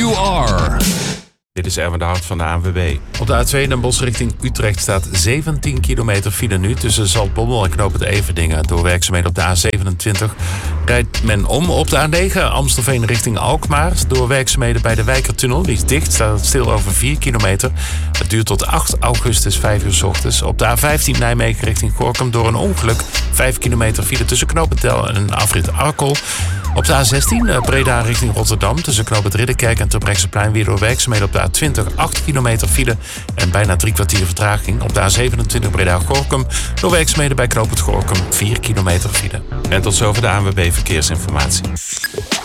you are. Dit is Erwin de Hart van de ANWB. Op de A2 Den Bosch richting Utrecht staat 17 kilometer file nu tussen Zaltbommel en Knoop het Everdingen. Door werkzaamheden op de A27 rijdt men om op de A9 Amstelveen richting Alkmaar. Door werkzaamheden bij de Wijkertunnel, die is dicht, staat het stil over 4 kilometer. Het duurt tot 8 augustus, 5 uur 's ochtends. Op de A15 Nijmegen richting Gorinchem door een ongeluk. 5 kilometer file tussen Knoop het Tel en afrit Arkel. Op de A16 Breda richting Rotterdam tussen Knoop het Ridderkerk en Terbrechtseplein weer door werkzaamheden op de A20 8 kilometer file en bijna 3 kwartier vertraging. Op de A27 Breda-Gorinchem door werkzaamheden bij Knoop het Gorinchem 4 kilometer file. En tot zover de ANWB Verkeersinformatie.